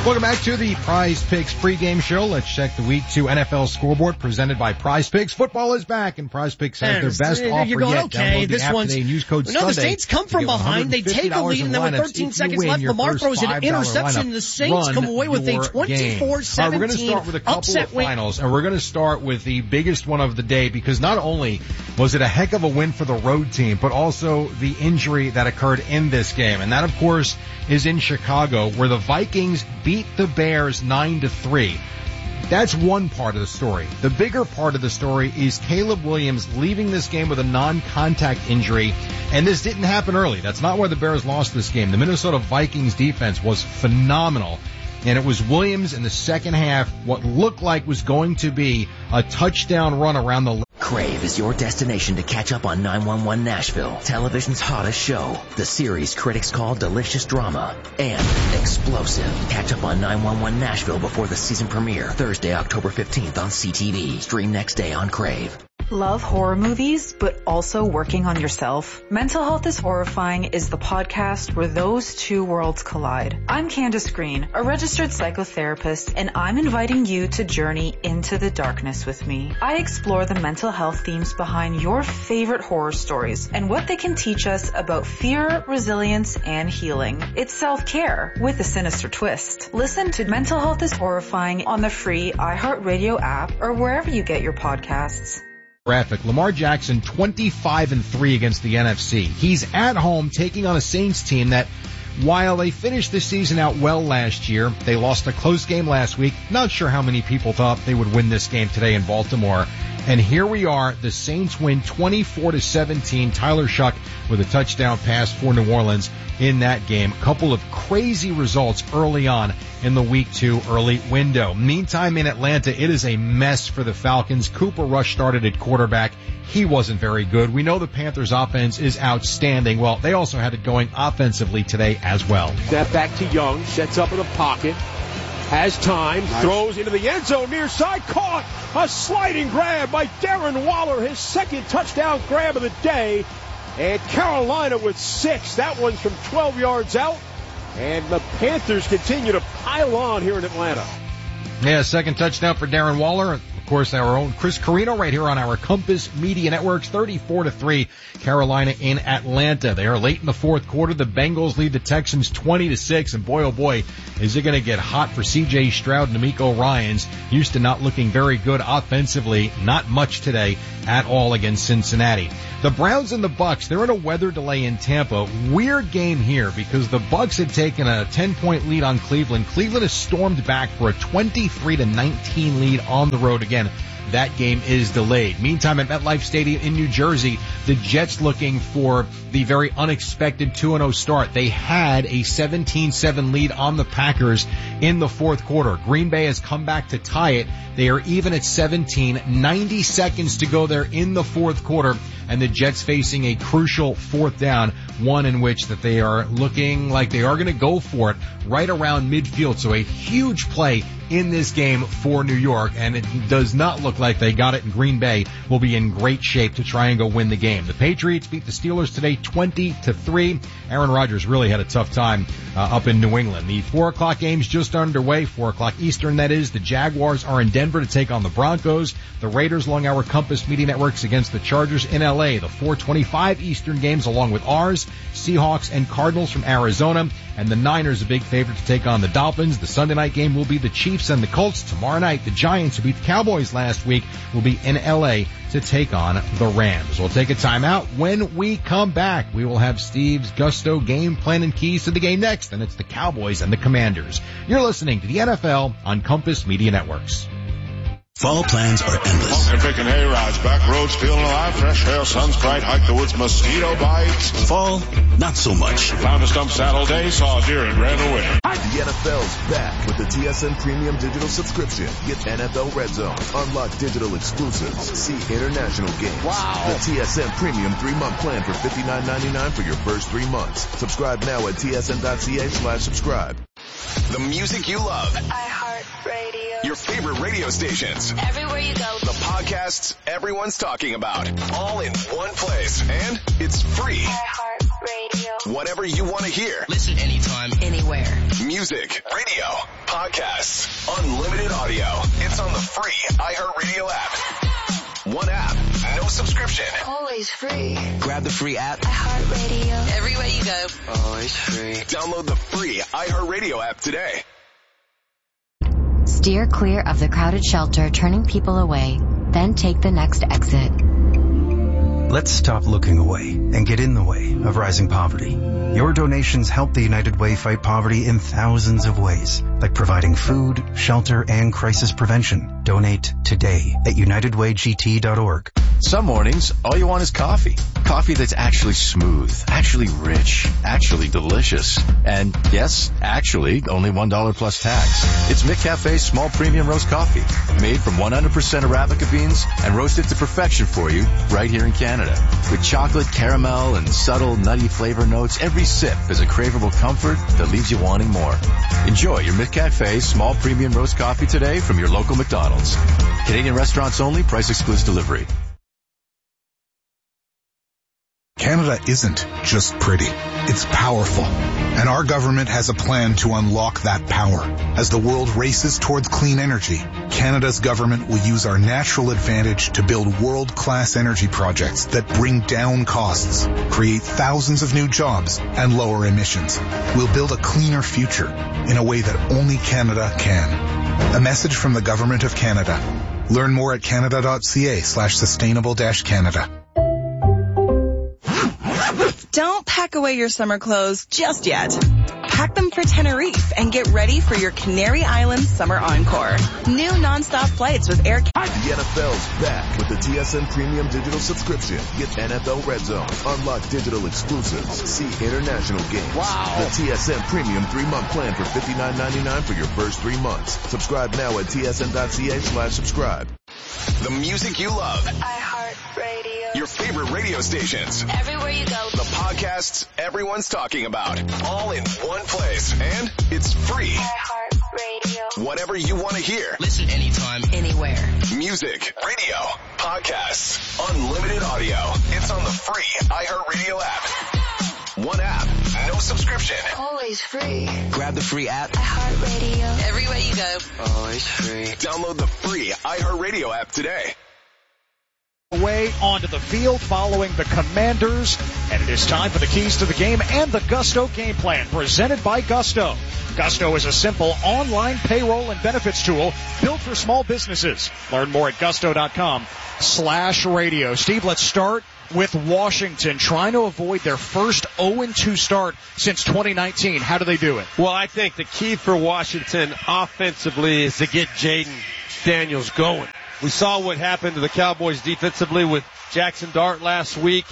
Welcome back to the Prize Picks pregame show. Let's check the Week 2 NFL scoreboard presented by Prize Picks. Football is back, and Prize Picks has their best offer you're going, yet. Okay, Download the app today and use code Sunday. The Saints come from behind. They take a lead, and then with 13 seconds left, Lamar throws an interception. The Saints come away with a 24-17 we're going to start with a couple of finals, and we're going to start with the biggest one of the day, because not only was it a heck of a win for the road team, but also the injury that occurred in this game. And that, of course, is in Chicago, where the Vikings beat the Bears 9-3. That's one part of the story. The bigger part of the story is Caleb Williams leaving this game with a non-contact injury, and this didn't happen early. That's not why the Bears lost this game. The Minnesota Vikings defense was phenomenal, and it was Williams in the second half, what looked like was going to be a touchdown run around the... Crave is your destination to catch up on 911 Nashville, television's hottest show. The series critics call delicious drama and explosive. Catch up on 911 Nashville before the season premiere, Thursday, October 15th on CTV. Stream next day on Crave. Love horror movies, but also working on yourself? Mental Health is Horrifying is the podcast where those two worlds collide. I'm Candace Green, a registered psychotherapist, and I'm inviting you to journey into the darkness with me. I explore the mental health themes behind your favorite horror stories and what they can teach us about fear, resilience, and healing. It's self-care with a sinister twist. Listen to Mental Health is Horrifying on the free iHeartRadio app or wherever you get your podcasts. Graphic. Lamar Jackson 25-3 against the NFC. He's at home taking on a Saints team that, while they finished the season out well last year, they lost a close game last week. Not sure how many people thought they would win this game today in Baltimore. And here we are. The Saints win 24-17. Tyler Shuck with a touchdown pass for New Orleans in that game. A couple of crazy results early on in the Week 2 early window. Meantime, in Atlanta, it is a mess for the Falcons. Cooper Rush started at quarterback. He wasn't very good. We know the Panthers' offense is outstanding. Well, they also had it going offensively today as well. Snap back to Young, sets up in the pocket, has time, throws into the end zone, near side, caught, a sliding grab by Darren Waller, his second touchdown grab of the day, and Carolina with 6. That one's from 12 yards out, and the Panthers continue to pile on here in Atlanta. Yeah, second touchdown for Darren Waller. Of course, our own Chris Carino right here on our Compass Media Networks, 34-3, Carolina in Atlanta. They are late in the fourth quarter. The Bengals lead the Texans 20-6, and boy, oh boy, is it going to get hot for C.J. Stroud and D'Amico Ryans. Houston not looking very good offensively. Not much today at all against Cincinnati. The Browns and the Bucks, they're in a weather delay in Tampa. Weird game here because the Bucks had taken a 10-point lead on Cleveland. Cleveland has stormed back for a 23-19 lead on the road again. That game is delayed. Meantime, at MetLife Stadium in New Jersey, the Jets looking for the very unexpected 2-0 start. They had a 17-7 lead on the Packers in the fourth quarter. Green Bay has come back to tie it. They are even at 17, 90 seconds to go there in the fourth quarter, and the Jets facing a crucial fourth down, one in which that they are looking like they are going to go for it right around midfield. So a huge play in this game for New York, and it does not look like they got it, and Green Bay will be in great shape to try and go win the game. The Patriots beat the Steelers today 20-3. Aaron Rodgers really had a tough time up in New England. The 4 o'clock game's just underway, 4 o'clock Eastern that is. The Jaguars are in Denver to take on the Broncos. The Raiders along our Compass Media Networks against the Chargers in LA. The 4:25 Eastern games along with ours, Seahawks and Cardinals from Arizona, and the Niners a big favorite to take on the Dolphins. The Sunday night game will be the Chiefs and the Colts. Tomorrow night, the Giants, who beat the Cowboys last week, will be in LA to take on the Rams. We'll take a timeout. When we come back, we will have Steve's Gusto game plan and keys to the game next, and it's the Cowboys and the Commanders. You're listening to the NFL on Compass Media Networks. Fall plans are endless. Walking, picking hay rides, back roads, feeling alive, fresh air, sun's bright, hike the woods, mosquito bites. Fall, not so much. Found a stump saddle day, saw a deer and ran away. The NFL's back with the TSN Premium Digital subscription. Get NFL Red Zone, unlock digital exclusives, see international games. Wow. The TSN Premium 3-month plan for $59.99 for your first 3 months. Subscribe now at tsn.ca/subscribe. The music you love. iHeartRadio. Your favorite radio stations. Everywhere you go. The podcasts everyone's talking about. All in one place. And it's free. iHeartRadio. Whatever you want to hear. Listen anytime, anywhere. Music, radio, podcasts, unlimited audio. It's on the free iHeartRadio app. One app, no subscription. Always free. Grab the free app. iHeartRadio. Everywhere you go. Always free. Download the free iHeartRadio app today. Steer clear of the crowded shelter, turning people away. Then take the next exit. Let's stop looking away and get in the way of rising poverty. Your donations help the United Way fight poverty in thousands of ways, like providing food, shelter, and crisis prevention. Donate today at unitedwaygt.org. Some mornings, all you want is coffee. Coffee that's actually smooth, actually rich, actually delicious. And yes, actually, only $1 plus tax. It's McCafe's small premium roast coffee, made from 100% Arabica beans and roasted to perfection for you right here in Canada. With chocolate, caramel, and subtle nutty flavor notes, every sip is a craveable comfort that leaves you wanting more. Enjoy your McCafe small premium roast coffee today from your local McDonald's. Canadian restaurants only, price excludes delivery. Canada isn't just pretty. It's powerful. And our government has a plan to unlock that power. As the world races towards clean energy, Canada's government will use our natural advantage to build world-class energy projects that bring down costs, create thousands of new jobs, and lower emissions. We'll build a cleaner future in a way that only Canada can. A message from the Government of Canada. Learn more at canada.ca/sustainable-Canada. Don't pack away your summer clothes just yet. Pack them for Tenerife and get ready for your Canary Islands summer encore. New nonstop flights with Air Canada. The NFL's back with the TSN Premium Digital subscription. Get NFL Red Zone, unlock digital exclusives, see international games. Wow. The TSN Premium 3-month plan for $59.99 for your first 3 months. Subscribe now at tsn.ca/subscribe. The music you love. iHeartRadio. Your favorite radio stations. Everywhere you go. The podcasts everyone's talking about. All in one place. And it's free. iHeartRadio. Whatever you want to hear. Listen anytime, anywhere. Music, radio, podcasts, unlimited audio. It's on the free iHeartRadio app. One app, no subscription. Always free. Grab the free app. iHeartRadio. Everywhere you go. Always free. Download the free iHeartRadio app today. Away onto the field following the Commanders, and it is time for the keys to the game and the Gusto game plan presented by Gusto. Gusto is a simple online payroll and benefits tool built for small businesses. Learn more at gusto.com/radio. Steve, let's start with Washington trying to avoid their first 0-2 start since 2019. How do they do it? Well, I think the key for Washington offensively is to get Jaden Daniels going. We saw what happened to the Cowboys defensively with Jackson Dart last week.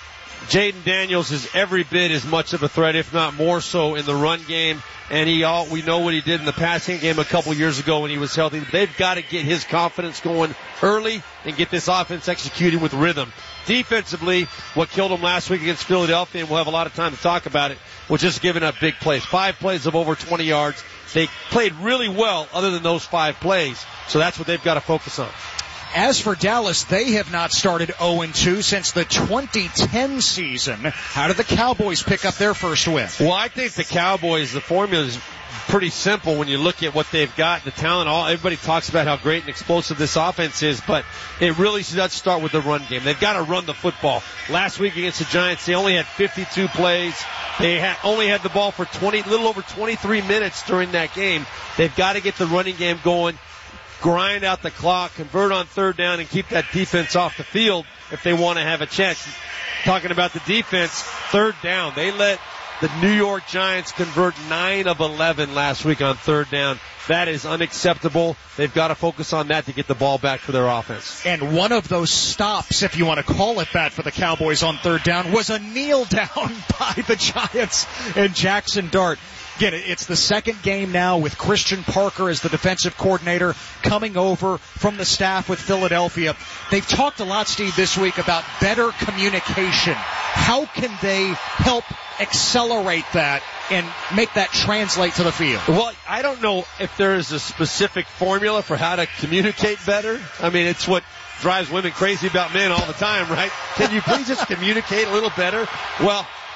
Jaden Daniels is every bit as much of a threat, if not more so, in the run game. And we know what he did in the passing game a couple years ago when he was healthy. They've got to get his confidence going early and get this offense executing with rhythm. Defensively, what killed them last week against Philadelphia, and we'll have a lot of time to talk about it, was just giving up big plays. 5 plays of over 20 yards. They played really well other than those 5 plays. So that's what they've got to focus on. As for Dallas, they have not started 0-2 since the 2010 season. How did the Cowboys pick up their first win? Well, I think the Cowboys, the formula is pretty simple when you look at what they've got, the talent. Everybody talks about how great and explosive this offense is, but it really does start with the run game. They've got to run the football. Last week against the Giants, they only had 52 plays. They only had the ball for little over 23 minutes during that game. They've got to get the running game going, grind out the clock, convert on third down, and keep that defense off the field if they want to have a chance. Talking about the defense, third down. They let the New York Giants convert 9 of 11 last week on third down. That is unacceptable. They've got to focus on that to get the ball back for their offense. And one of those stops, if you want to call it that, for the Cowboys on third down was a kneel down by the Giants and Jackson Dart. Again, it's the second game now with Christian Parker as the defensive coordinator coming over from the staff with Philadelphia. They've talked a lot, Steve, this week about better communication. How can they help accelerate that and make that translate to the field? Well, I don't know if there is a specific formula for how to communicate better. I mean, it's what drives women crazy about men all the time, right? Can you please just communicate a little better? Well,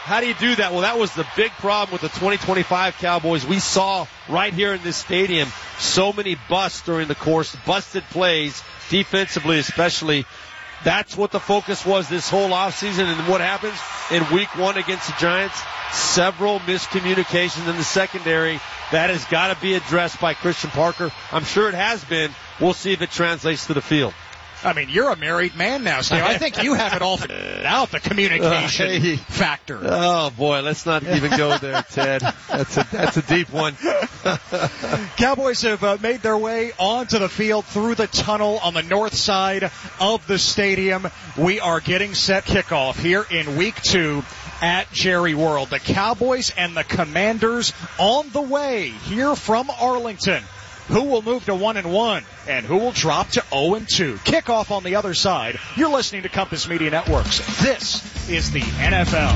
How do you do that? Well, that was the big problem with the 2025 Cowboys. We saw right here in this stadium so many busts during the course, busted plays, defensively especially. That's what the focus was this whole offseason. And what happens in week 1 against the Giants? Several miscommunications in the secondary. That has got to be addressed by Christian Parker. I'm sure it has been. We'll see if it translates to the field. I mean, you're a married man now, Steve. I think you have it all figured out, the communication factor. Oh, boy, let's not even go there, Ted. That's a deep one. Cowboys have made their way onto the field through the tunnel on the north side of the stadium. We are getting set kickoff here in week 2 at Jerry World. The Cowboys and the Commanders on the way here from Arlington. Who will move to 1-1 and who will drop to 0-2? Kickoff on the other side. You're listening to Compass Media Networks. This is the NFL.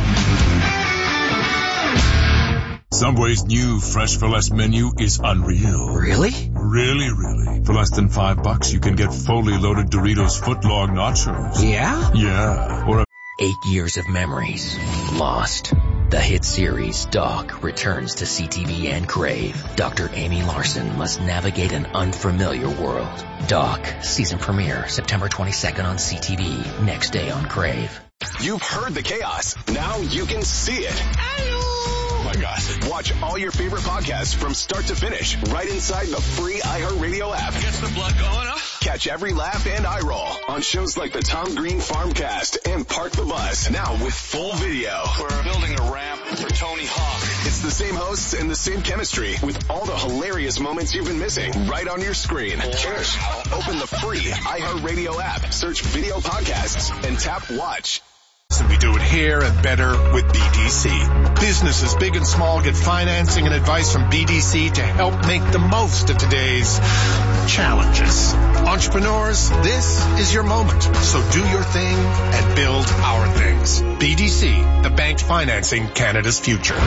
Subway's new Fresh for Less menu is unreal. Really? Really. For less than $5, you can get fully loaded Doritos footlong nachos. Yeah? Yeah. Or 8 years of memories lost. The hit series Doc returns to CTV and Crave. Dr. Amy Larson must navigate an unfamiliar world. Doc, season premiere, September 22nd on CTV, next day on Crave. You've heard the chaos. Now you can see it. Oh my gosh. Watch all your favorite podcasts from start to finish right inside the free iHeartRadio app. Gets the blood going, huh? Catch every laugh and eye roll on shows like the Tom Green Farmcast and Park the Bus, now with full video. We're building a ramp for Tony Hawk. It's the same hosts and the same chemistry with all the hilarious moments you've been missing right on your screen. Open the free iHeartRadio app, search video podcasts, and tap watch. So we do it here and better with BDC. Businesses big and small get financing and advice from BDC to help make the most of today's challenges. Entrepreneurs, this is your moment. So do your thing and build our things. BDC, the bank financing Canada's future.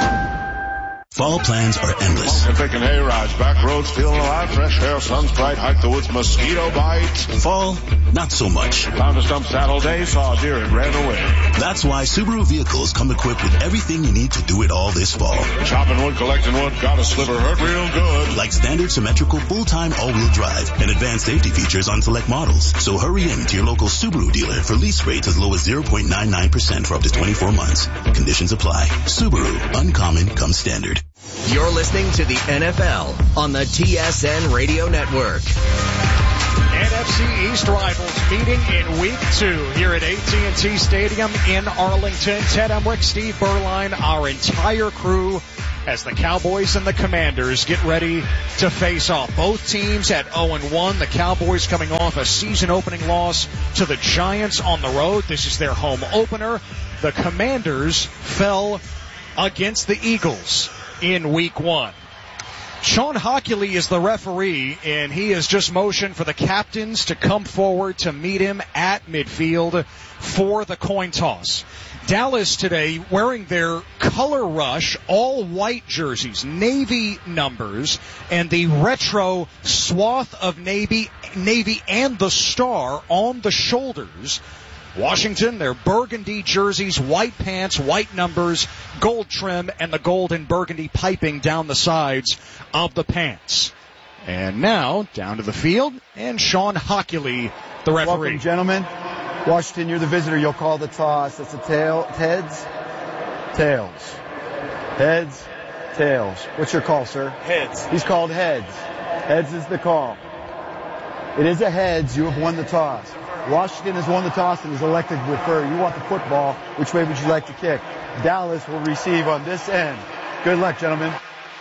Fall plans are endless. Pumpkin picking hay rides, back roads feeling alive, fresh air, sun's bright, hike the woods, mosquito bites. Fall, not so much. Found a stump saddle day, saw a deer and ran away. That's why Subaru vehicles come equipped with everything you need to do it all this fall. Chopping wood, collecting wood, got a sliver, hurt real good. Like standard symmetrical full-time all-wheel drive and advanced safety features on select models. So hurry in to your local Subaru dealer for lease rates as low as 0.99% for up to 24 months. Conditions apply. Subaru, uncommon comes standard. You're listening to the NFL on the TSN Radio Network. NFC East rivals meeting in week 2 here at AT&T Stadium in Arlington. Ted Emmerich, Steve Berline, our entire crew as the Cowboys and the Commanders get ready to face off. Both teams at 0-1. The Cowboys coming off a season opening loss to the Giants on the road. This is their home opener. The Commanders fell against the Eagles in week 1. Sean Hockley is the referee, and he has just motioned for the captains to come forward to meet him at midfield for the coin toss. Dallas today wearing their color rush, all white jerseys, navy numbers, and the retro swath of navy and the star on the shoulders. Washington, their burgundy jerseys, white pants, white numbers, gold trim, and the gold and burgundy piping down the sides of the pants. And now, down to the field, and Sean Hockley, the referee. Welcome, gentlemen. Washington, you're the visitor. You'll call the toss. That's a heads, tails. Heads, tails. What's your call, sir? Heads. He's called heads. Heads is the call. It is a heads. You have won the toss. Washington has won the toss and is elected to refer. You want the football. Which way would you like to kick? Dallas will receive on this end. Good luck, gentlemen.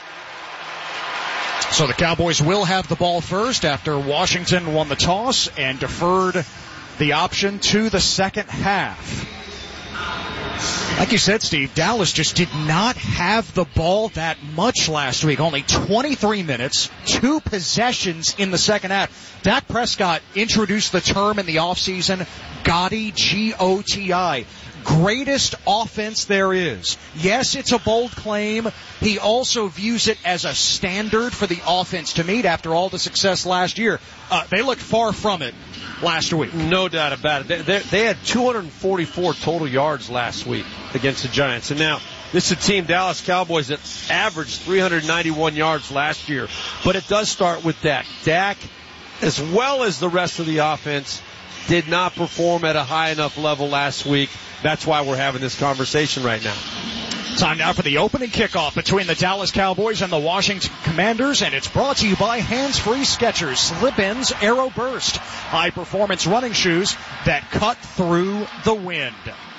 So the Cowboys will have the ball first after Washington won the toss and deferred the option to the second half. Like you said, Steve, Dallas just did not have the ball that much last week. Only 23 minutes, 2 possessions in the second half. Dak Prescott introduced the term in the offseason, Gotti, G-O-T-I. greatest offense there is. Yes, it's a bold claim. He also views it as a standard for the offense to meet after all the success last year. They looked far from it last week. No doubt about it. They had 244 total yards last week against the Giants. And now, this is a team, Dallas Cowboys, that averaged 391 yards last year. But it does start with Dak. Dak, as well as the rest of the offense, did not perform at a high enough level last week. That's why we're having this conversation right now. Time now for the opening kickoff between the Dallas Cowboys and the Washington Commanders, and it's brought to you by Hands Free Skechers Slip-Ins Aero Burst, high-performance running shoes that cut through the wind.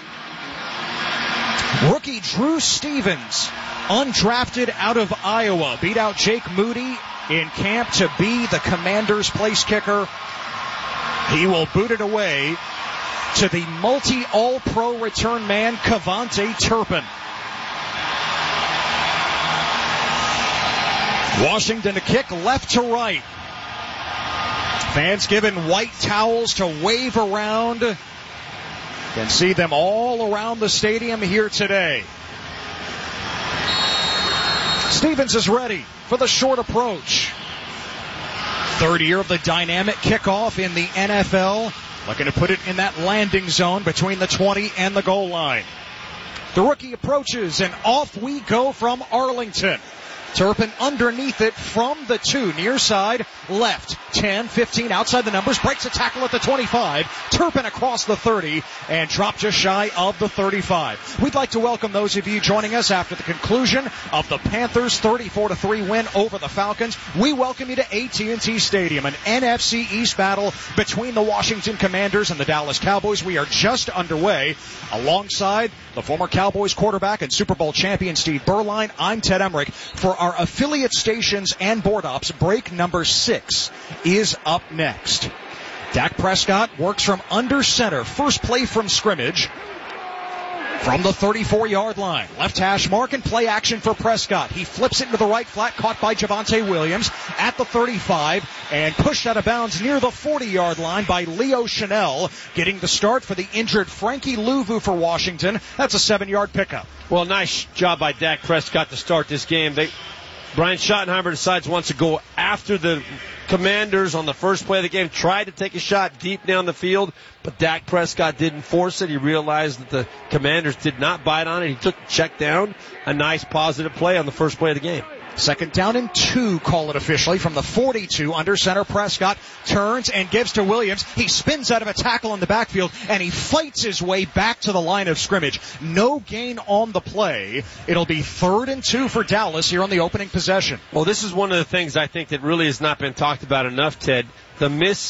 Rookie Drew Stevens, undrafted out of Iowa, beat out Jake Moody in camp to be the Commanders' place kicker. He will boot it away to the multi-all-pro return man, Cavante Turpin. Washington to kick left to right. Fans given white towels to wave around. Can see them all around the stadium here today. Stevens is ready for the short approach. Third year of the dynamic kickoff in the NFL. Looking to put it in that landing zone between the 20 and the goal line. The rookie approaches, and off we go from Arlington. Turpin underneath it from the 2, near side, left, 10, 15, outside the numbers, breaks a tackle at the 25, Turpin across the 30, and dropped just shy of the 35. We'd like to welcome those of you joining us after the conclusion of the Panthers' 34-3 win over the Falcons. We welcome you to AT&T Stadium, an NFC East battle between the Washington Commanders and the Dallas Cowboys. We are just underway. Alongside the former Cowboys quarterback and Super Bowl champion Steve Berline, I'm Ted Emmerich. For our affiliate stations and board ops, break number 6 is up next. Dak Prescott works from under center. First play from scrimmage from the 34-yard line. Left hash mark and play action for Prescott. He flips it into the right flat, caught by Javonte Williams at the 35 and pushed out of bounds near the 40-yard line by Leo Chanel, getting the start for the injured Frankie Louvu for Washington. That's a 7-yard pickup. Well, nice job by Dak Prescott to start this game. Brian Schottenheimer decides wants to go after the Commanders on the first play of the game, tried to take a shot deep down the field, but Dak Prescott didn't force it. He realized that the Commanders did not bite on it. He took the check down. A nice positive play on the first play of the game. Second down and 2, call it officially, from the 42. Under center, Prescott turns and gives to Williams. He spins out of a tackle in the backfield, and he fights his way back to the line of scrimmage. No gain on the play. It'll be 3rd and 2 for Dallas here on the opening possession. Well, this is one of the things I think that really has not been talked about enough, Ted. How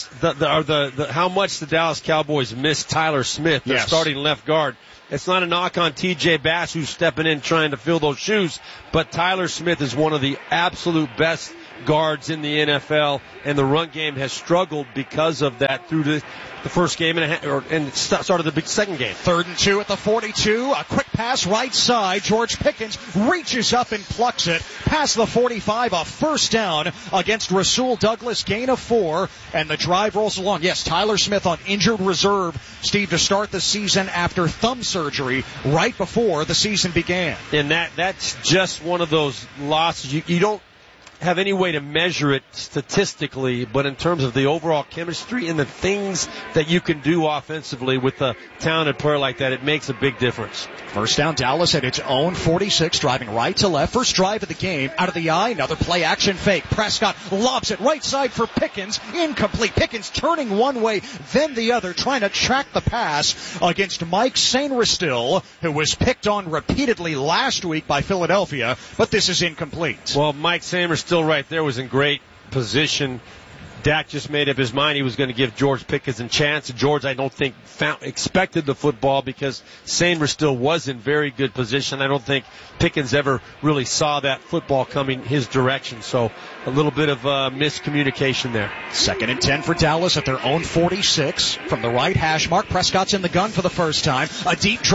much the Dallas Cowboys miss Tyler Smith, their starting left guard. It's not a knock on T.J. Bass, who's stepping in trying to fill those shoes, but Tyler Smith is one of the absolute best guards in the NFL, and the run game has struggled because of that through the first game and started the big second game. 3rd and 2 at the 42. A quick pass right side. George Pickens reaches up and plucks it past the 45. A first down against Rasul Douglas. Gain of 4, and the drive rolls along. Yes, Tyler Smith on injured reserve, Steve, to start the season after thumb surgery right before the season began. And that's just one of those losses. You don't have any way to measure it statistically, but in terms of the overall chemistry and the things that you can do offensively with a talented player like that, it makes a big difference. First down, Dallas at its own 46, driving right to left. First drive of the game, out of the eye, another play action fake. Prescott lobs it right side for Pickens, incomplete. Pickens turning one way, then the other, trying to track the pass against Mike Sainristil, who was picked on repeatedly last week by Philadelphia, but this is incomplete. Well, Mike Sainristil right there was in great position. Dak just made up his mind he was going to give George Pickens a chance. George, I don't think, expected the football because Sainristil was in very good position. I don't think Pickens ever really saw that football coming his direction. So a little bit of miscommunication there. 2nd and 10 for Dallas at their own 46. From the right hash mark, Prescott's in the gun for the first time. A deep drop.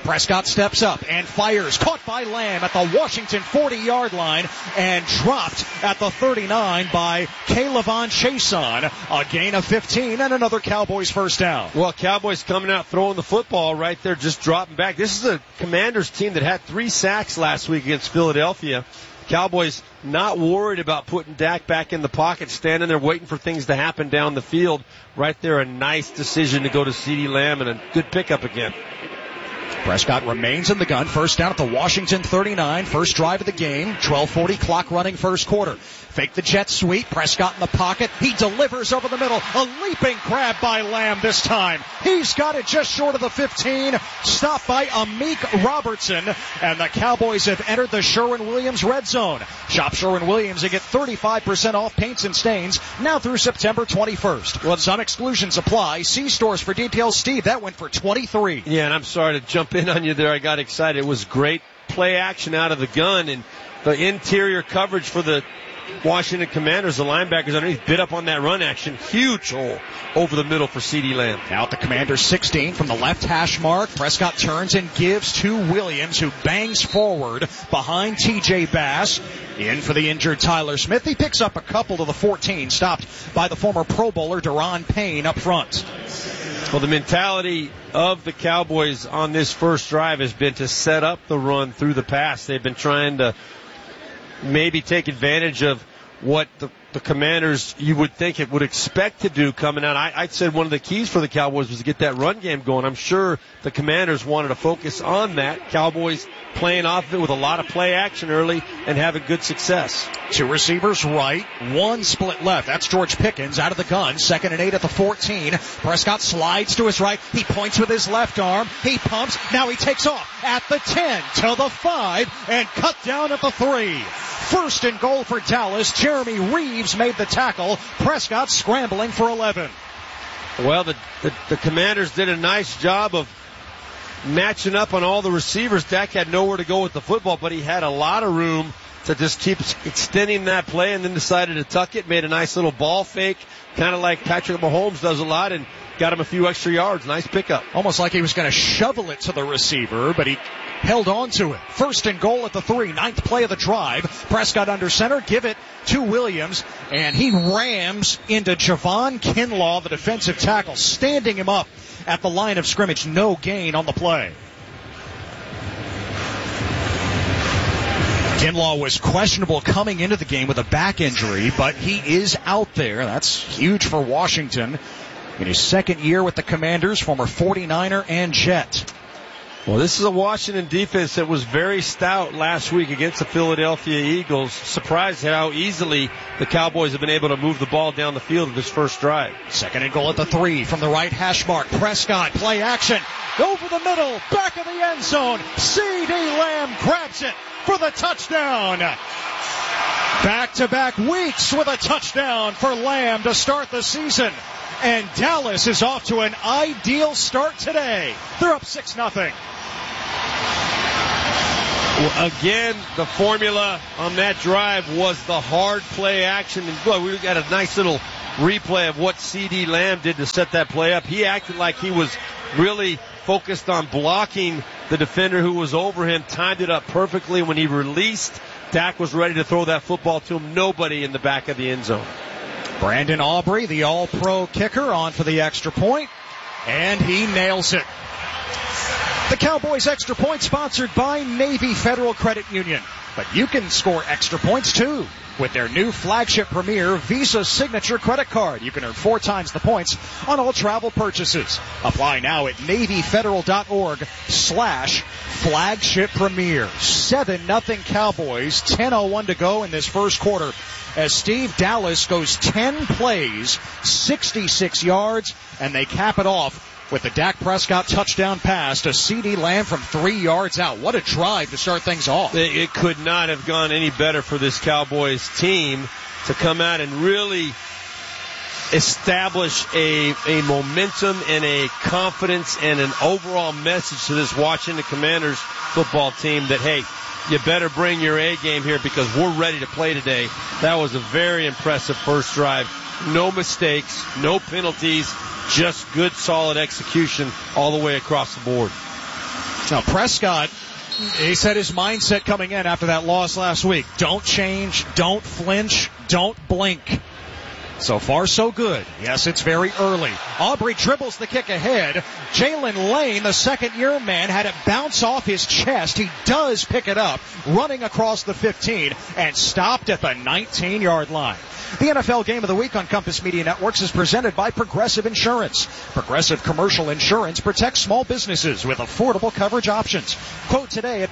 Prescott steps up and fires. Caught by Lamb at the Washington 40-yard line and dropped at the 39 by K'Lavon Chaisson. A gain of 15 and another Cowboys first down. Well, Cowboys coming out throwing the football right there, just dropping back. This is a Commanders team that had 3 sacks last week against Philadelphia. Cowboys not worried about putting Dak back in the pocket, standing there waiting for things to happen down the field. Right there, a nice decision to go to CeeDee Lamb and a good pickup again. Prescott remains in the gun. First down at the Washington 39. First drive of the game. 12:40 clock running first quarter. Fake the jet sweep. Prescott in the pocket. He delivers over the middle. A leaping grab by Lamb this time. He's got it just short of the 15. Stopped by Amik Robertson. And the Cowboys have entered the Sherwin-Williams red zone. Shop Sherwin-Williams and get 35% off paints and stains now through September 21st. Well, some exclusions apply. See stores for details. Steve, that went for 23. Yeah, and I'm sorry to jump in on you there. I got excited. It was great play action out of the gun, and the interior coverage for the Washington Commanders, the linebackers underneath, bit up on that run action. Huge hole over the middle for CeeDee Lamb. Now at the Commanders 16 from the left hash mark. Prescott turns and gives to Williams, who bangs forward behind T.J. Bass. In for the injured Tyler Smith. He picks up a couple to the 14, stopped by the former Pro Bowler Daron Payne up front. Well, the mentality of the Cowboys on this first drive has been to set up the run through the pass. They've been trying to maybe take advantage of what the Commanders, you would think it would expect to do coming out. I said one of the keys for the Cowboys was to get that run game going. I'm sure the Commanders wanted to focus on that. Cowboys playing off of it with a lot of play action early and having good success. 2 receivers right, 1 split left. That's George Pickens out of the gun. 2nd and 8 at the 14. Prescott slides to his right. He points with his left arm. He pumps. Now he takes off at the 10 to the 5 and cut down at the 3. First and goal for Dallas. Jeremy Reeves made the tackle. Prescott scrambling for 11. Well, the Commanders did a nice job of matching up on all the receivers. Dak had nowhere to go with the football, but he had a lot of room to just keep extending that play, and then decided to tuck it, made a nice little ball fake, kind of like Patrick Mahomes does a lot, and got him a few extra yards. Nice pickup. Almost like he was going to shovel it to the receiver, but he held on to it. First and goal at the 3, 9th play of the drive. Prescott under center, give it to Williams, and he rams into Javon Kinlaw, the defensive tackle, standing him up at the line of scrimmage. No gain on the play. Kinlaw was questionable coming into the game with a back injury, but he is out there. That's huge for Washington in his second year with the Commanders, former 49er and Jet. Well, this is a Washington defense that was very stout last week against the Philadelphia Eagles. Surprised at how easily the Cowboys have been able to move the ball down the field in this first drive. 2nd and goal at the 3 from the right hash mark. Prescott, play action, over the middle, back of the end zone. CeeDee Lamb grabs it for the touchdown. Back-to-back weeks with a touchdown for Lamb to start the season. And Dallas is off to an ideal start today. They're up 6-0. Well, again, the formula on that drive was the hard play action. And boy, we got a nice little replay of what CeeDee Lamb did to set that play up. He acted like he was really focused on blocking the defender who was over him, timed it up perfectly. When he released, Dak was ready to throw that football to him. Nobody in the back of the end zone. Brandon Aubrey, the all-pro kicker, on for the extra point, and he nails it. The Cowboys extra point sponsored by Navy Federal Credit Union. But you can score extra points too with their new flagship Premier Visa Signature credit card. You can earn 4 times the points on all travel purchases. Apply now at NavyFederal.org/flagship Premier. 7-0 Cowboys, 10:01 to go in this first quarter, as Steve Dallas goes 10 plays, 66 yards, and they cap it off with the Dak Prescott touchdown pass to CeeDee Lamb from 3 yards out. What a drive to start things off. It could not have gone any better for this Cowboys team to come out and really establish a momentum and a confidence and an overall message to this Washington Commanders football team that, hey, you better bring your A game here because we're ready to play today. That was a very impressive first drive. No mistakes, no penalties, just good, solid execution all the way across the board. Now, Prescott, he said his mindset coming in after that loss last week, don't change, don't flinch, don't blink. So far, so good. Yes, it's very early. Aubrey dribbles the kick ahead. Jalen Lane, the second-year man, had it bounce off his chest. He does pick it up, running across the 15, and stopped at the 19-yard line. The NFL Game of the Week on Compass Media Networks is presented by Progressive Insurance. Progressive Commercial Insurance protects small businesses with affordable coverage options. Quote today at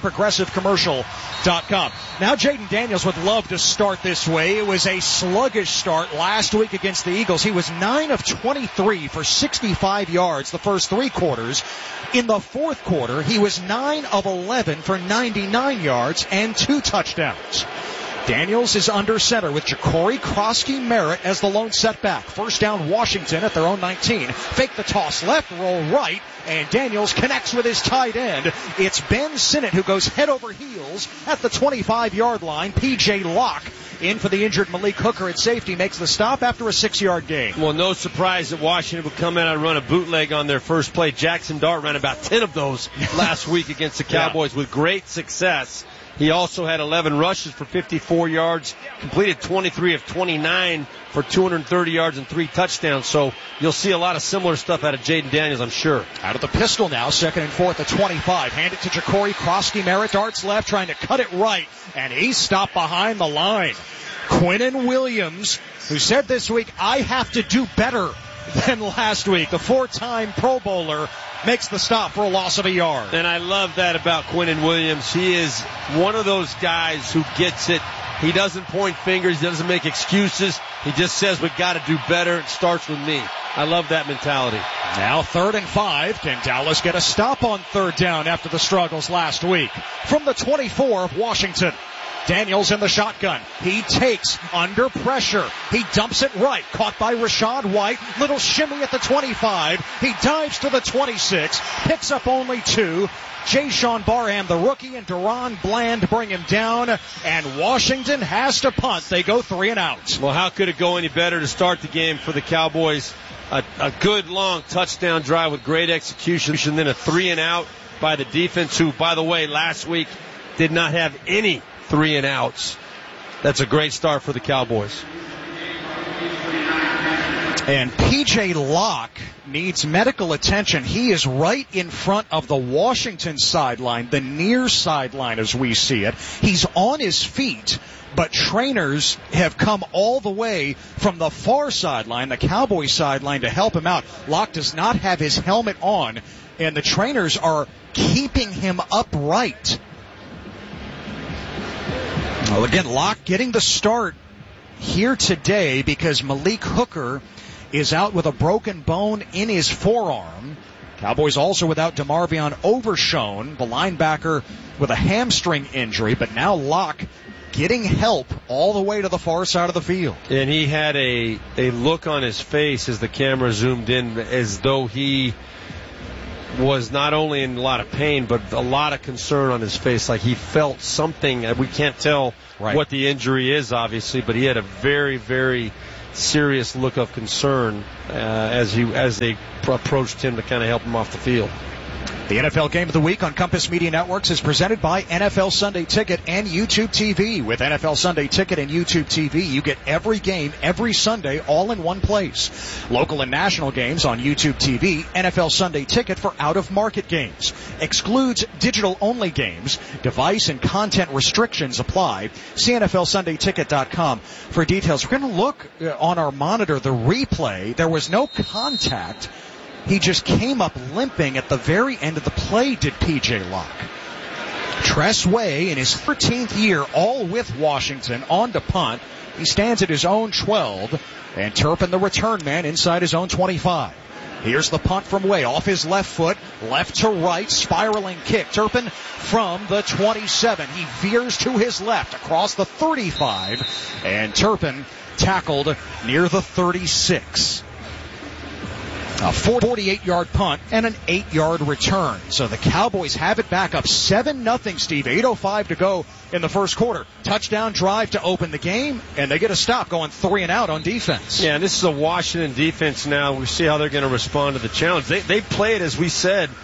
progressivecommercial.com. Now Jaden Daniels would love to start this way. It was a sluggish start last week against the Eagles. He was 9 of 23 for 65 yards the first 3 quarters. In the fourth quarter, he was 9 of 11 for 99 yards and 2 touchdowns. Daniels is under center with Ja'Cory Krosky-Merritt as the lone setback. First down, Washington at their own 19. Fake the toss left, roll right, and Daniels connects with his tight end. It's Ben Sinnott who goes head over heels at the 25-yard line. P.J. Locke in for the injured Malik Hooker at safety makes the stop after a 6-yard gain. Well, no surprise that Washington would come in and run a bootleg on their first play. Jackson Dart ran about 10 of those last week against the Cowboys with great success. He also had 11 rushes for 54 yards, completed 23 of 29 for 230 yards and 3 touchdowns. So you'll see a lot of similar stuff out of Jaden Daniels, I'm sure. Out of the pistol now, 2nd and 4th at 25. Hand it to Ja'Cory Krosky-Merritt, darts left, trying to cut it right, and he's stopped behind the line. Quinnen Williams, who said this week, I have to do better than last week. The 4-time Pro Bowler makes the stop for a loss of a yard. And I love that about Quinnen Williams. He is one of those guys who gets it. He doesn't point fingers. He doesn't make excuses. He just says, we got to do better. It starts with me. I love that mentality. Now 3rd and 5. Can Dallas get a stop on 3rd down after the struggles last week? From the 24 of Washington. Daniels in the shotgun. He takes under pressure. He dumps it right. Caught by Rachaad White. Little shimmy at the 25. He dives to the 26. Picks up only 2. Jayshon Barham, the rookie, and Deron Bland bring him down. And Washington has to punt. They go 3 and out. Well, how could it go any better to start the game for the Cowboys? A good long touchdown drive with great execution. And then a 3 and out by the defense, who, by the way, last week did not have any 3 and outs. That's a great start for the Cowboys. And P.J. Locke needs medical attention. He is right in front of the Washington sideline, the near sideline as we see it. He's on his feet, but trainers have come all the way from the far sideline, the Cowboys sideline, to help him out. Locke does not have his helmet on, and the trainers are keeping him upright. Well, again, Locke getting the start here today because Malik Hooker is out with a broken bone in his forearm. Cowboys also without DeMarvion Overshown, the linebacker with a hamstring injury, but now Locke getting help all the way to the far side of the field. And he had a look on his face as the camera zoomed in as though he was not only in a lot of pain, but a lot of concern on his face, like he felt something. We can't tell what the injury is, obviously, but he had a very, very serious look of concern as they approached him to kind of help him off the field. The NFL Game of the Week on Compass Media Networks is presented by NFL Sunday Ticket and YouTube TV. With NFL Sunday Ticket and YouTube TV, you get every game every Sunday all in one place. Local and national games on YouTube TV, NFL Sunday Ticket for out-of-market games. Excludes digital-only games. Device and content restrictions apply. See NFLSundayTicket.com for details. We're going to look on our monitor, the replay. There was no contact. He just came up limping at the very end of the play, did P.J. Locke. Tress Way, in his 13th year, all with Washington, on to punt. He stands at his own 12, and Turpin, the return man, inside his own 25. Here's the punt from Way, off his left foot, left to right, spiraling kick. Turpin from the 27. He veers to his left, across the 35, and Turpin tackled near the 36. A 48-yard punt and an 8-yard return. So the Cowboys have it back up 7-0, Steve. 8:05 to go in the first quarter. Touchdown drive to open the game, and they get a stop going 3 and out on defense. Yeah, and this is a Washington defense now. We see how they're going to respond to the challenge. They play it, as we said,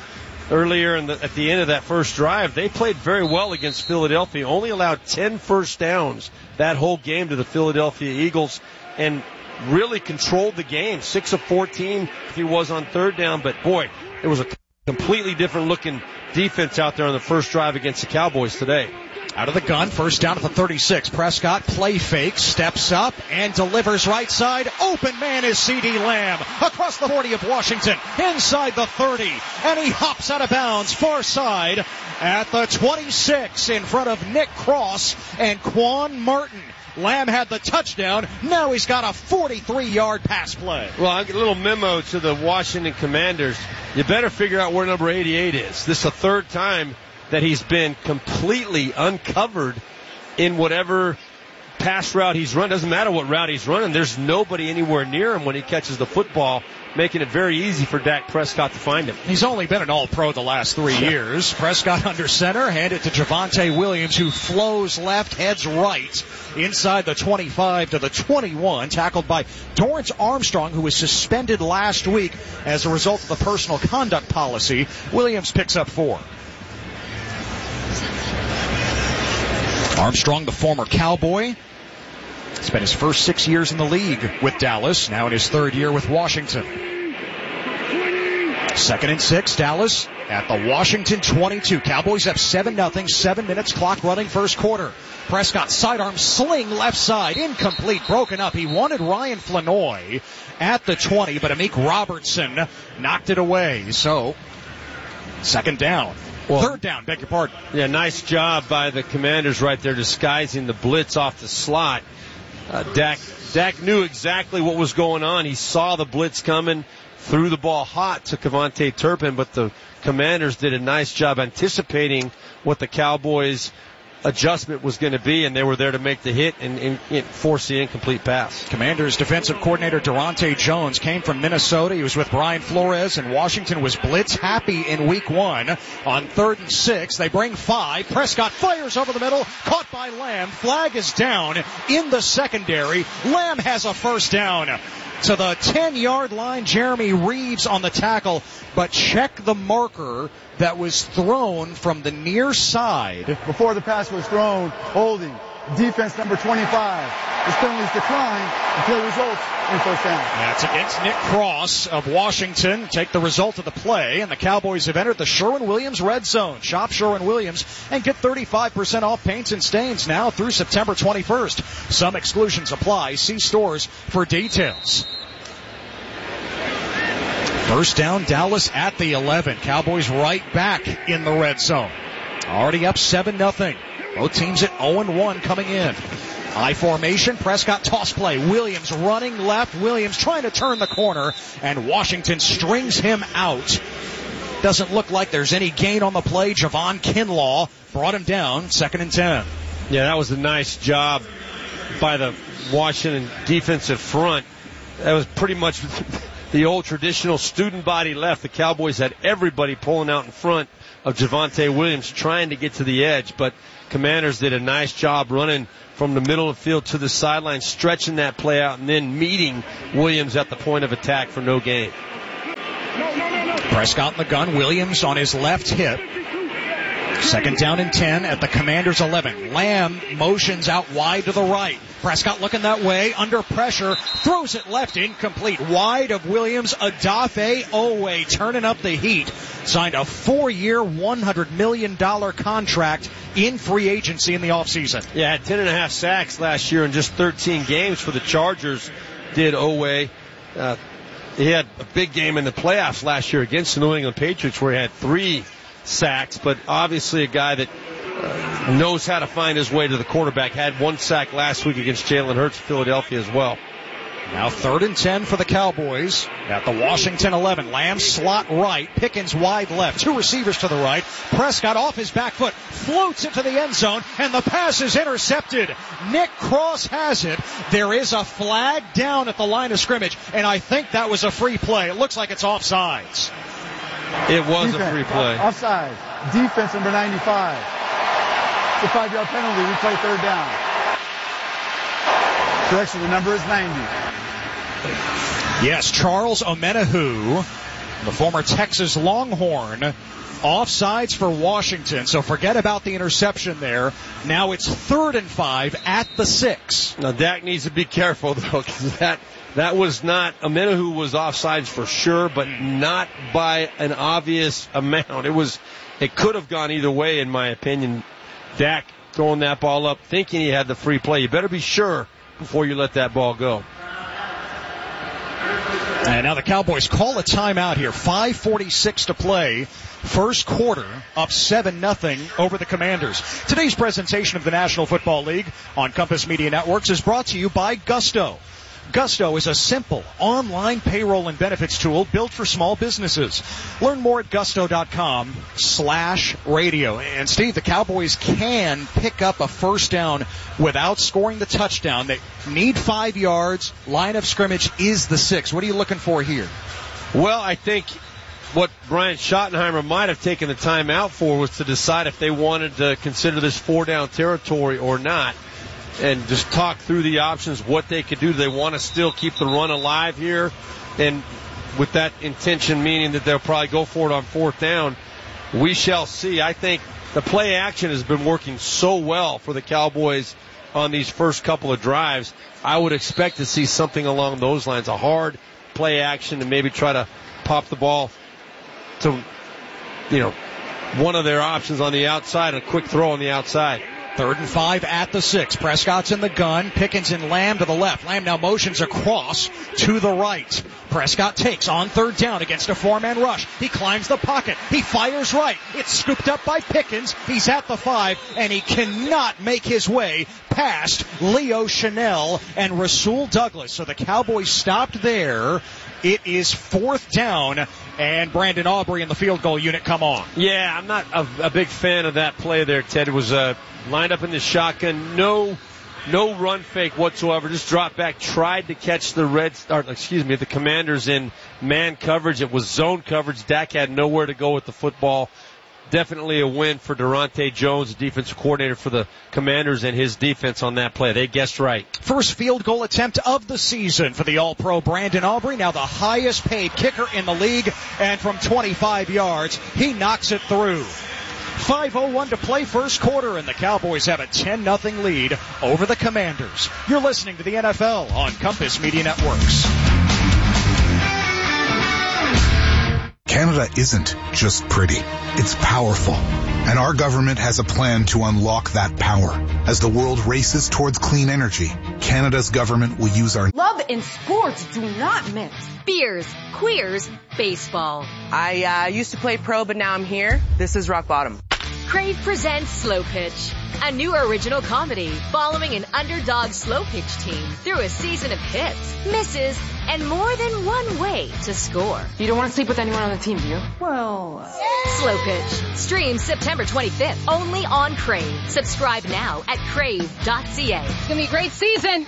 earlier at the end of that first drive. They played very well against Philadelphia, only allowed 10 first downs that whole game to the Philadelphia Eagles, and really controlled the game. 6 of 14 he was on third down, but boy, it was a completely different looking defense out there on the first drive against the Cowboys today. Out of the gun, first down at the 36. Prescott play fake, steps up, and delivers right side. Open man is CeeDee Lamb across the 40 of Washington, inside the 30, and he hops out of bounds, far side at the 26 in front of Nick Cross and Quan Martin. Lamb had the touchdown. Now he's got a 43-yard pass play. Well, I get a little memo to the Washington Commanders. You better figure out where number 88 is. This is the third time that he's been completely uncovered in whatever pass route he's run. Doesn't matter what route he's running. There's nobody anywhere near him when he catches the football, making it very easy for Dak Prescott to find him. He's only been an All-Pro the last 3 years. Prescott under center, hand it to Javonte Williams, who flows left, heads right, inside the 25 to the 21, tackled by Dorrance Armstrong, who was suspended last week as a result of the personal conduct policy. Williams picks up 4. Armstrong, the former Cowboy, spent his first 6 years in the league with Dallas, now in his third year with Washington. 2nd and 6, Dallas at the Washington 22. Cowboys have 7-0, 7 minutes, clock running, first quarter. Prescott sidearm sling left side, incomplete, broken up. He wanted Ryan Flanoy at the 20, but Amik Robertson knocked it away. So, second down. Well, third down, beg your pardon. Yeah, nice job by the Commanders right there disguising the blitz off the slot. Dak knew exactly what was going on. He saw the blitz coming, threw the ball hot to KaVontae Turpin, but the Commanders did a nice job anticipating what the Cowboys' adjustment was going to be, and they were there to make the hit and force the incomplete pass. Commanders defensive coordinator Durante Jones came from Minnesota. He was with Brian Flores, and Washington was blitz happy in week 1. On 3rd and 6, they bring 5. Prescott fires over the middle, caught by Lamb. Flag is down in the secondary. Lamb has a first down to the 10-yard line. Jeremy Reeves on the tackle, but check the marker that was thrown from the near side. Before the pass was thrown, holding. Defense number 25. This penalty's declined. The play results in first down. That's against Nick Cross of Washington. Take the result of the play, and the Cowboys have entered the Sherwin-Williams red zone. Shop Sherwin-Williams and get 35% off paints and stains now through September 21st. Some exclusions apply. See stores for details. First down, Dallas at the 11. Cowboys right back in the red zone. Already up 7-0. Both teams at 0-1 coming in. I formation, Prescott toss play. Williams running left. Williams trying to turn the corner, and Washington strings him out. Doesn't look like there's any gain on the play. Javon Kinlaw brought him down, 2nd and 10. Yeah, that was a nice job by the Washington defensive front. That was pretty much the old traditional student body left. The Cowboys had everybody pulling out in front of Javonte Williams trying to get to the edge, but Commanders did a nice job running from the middle of the field to the sideline, stretching that play out, and then meeting Williams at the point of attack for no gain. Prescott in the gun, Williams on his left hip. 2nd down and 10 at the Commanders 11. Lamb motions out wide to the right. Prescott looking that way, under pressure, throws it left, incomplete. Wide of Williams, Odafe Owe turning up the heat. Signed a 4-year, $100 million contract in free agency in the offseason. Yeah, had 10.5 sacks last year in just 13 games for the Chargers, did Owe. He had a big game in the playoffs last year against the New England Patriots where he had 3 sacks, but obviously a guy that knows how to find his way to the quarterback. Had 1 sack last week against Jalen Hurts of Philadelphia as well. Now 3rd and 10 for the Cowboys at the Washington 11. Lamb slot right, Pickens wide left, 2 receivers to the right. Prescott off his back foot, floats into the end zone, and the pass is intercepted. Nick Cross has it. There is a flag down at the line of scrimmage, and I think that was a free play. It looks like it's offsides. It was a free play. Offside. Defense number 95. It's a 5-yard penalty. We play 3rd down. Correction, the number is 90. Yes, Charles Omenihu, the former Texas Longhorn, Offsides for Washington, so forget about the interception there. Now it's 3rd and 5 at the 6. Now Dak needs to be careful, though, because that was not, Amenahu was offsides for sure, but not by an obvious amount. It could have gone either way, in my opinion. Dak throwing that ball up, thinking he had the free play. You better be sure before you let that ball go. And now the Cowboys call a timeout here. 5:46 to play. First quarter, up 7-0 over the Commanders. Today's presentation of the National Football League on Compass Media Networks is brought to you by Gusto. Gusto is a simple online payroll and benefits tool built for small businesses. Learn more at gusto.com/radio. And Steve, the Cowboys can pick up a first down without scoring the touchdown. They need 5 yards. Line of scrimmage is the 6. What are you looking for here? Well, I think what Brian Schottenheimer might have taken the time out for was to decide if they wanted to consider this 4-down territory or not, and just talk through the options, what they could do. Do they want to still keep the run alive here? And with that intention, meaning that they'll probably go for it on 4th down, we shall see. I think the play action has been working so well for the Cowboys on these first couple of drives. I would expect to see something along those lines, a hard play action, and maybe try to pop the ball to, one of their options on the outside, a quick throw on the outside. 3rd and 5 at the 6. Prescott's in the gun. Pickens and Lamb to the left. Lamb now motions across to the right. Prescott takes on 3rd down against a 4-man rush. He climbs the pocket. He fires right. It's scooped up by Pickens. He's at the 5, and he cannot make his way past Leo Chanel and Rasul Douglas. So the Cowboys stopped there. It is 4th down, and Brandon Aubrey and the field goal unit come on. Yeah, I'm not a big fan of that play there, Ted. It was lined up in the shotgun, no run fake whatsoever. Just dropped back, tried to catch the Commanders in man coverage. It was zone coverage. Dak had nowhere to go with the football. Definitely a win for Durante Jones, the defensive coordinator for the Commanders, and his defense on that play. They guessed right. First field goal attempt of the season for the All-Pro Brandon Aubrey, now the highest paid kicker in the league, and from 25 yards, he knocks it through. 5:01 to play first quarter, and the Cowboys have a 10-0 lead over the Commanders. You're listening to the NFL on Compass Media Networks. Canada isn't just pretty. It's powerful. And our government has a plan to unlock that power. As the world races towards clean energy, Canada's government will use our love and sports do not mix. Beers, queers, baseball. I used to play pro, but now I'm here. This is rock bottom. Crave presents Slow Pitch, a new original comedy following an underdog slow pitch team through a season of hits, misses, and more than one way to score. You don't want to sleep with anyone on the team, do you? Well, Slow Pitch. Stream September 25th only on Crave. Subscribe now at crave.ca. It's going to be a great season.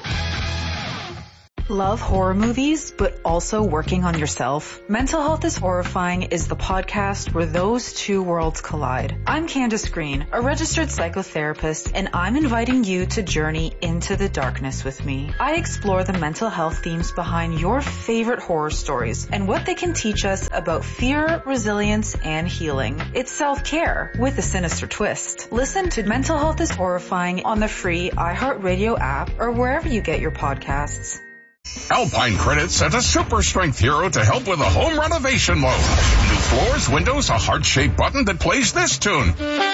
Love horror movies, but also working on yourself? Mental Health is Horrifying is the podcast where those two worlds collide. I'm Candace Green, a registered psychotherapist, and I'm inviting you to journey into the darkness with me. I explore the mental health themes behind your favorite horror stories and what they can teach us about fear, resilience, and healing. It's self-care with a sinister twist. Listen to Mental Health is Horrifying on the free iHeartRadio app or wherever you get your podcasts. Alpine Credit sent a super strength hero to help with a home renovation loan. New floors, windows, a heart-shaped button that plays this tune.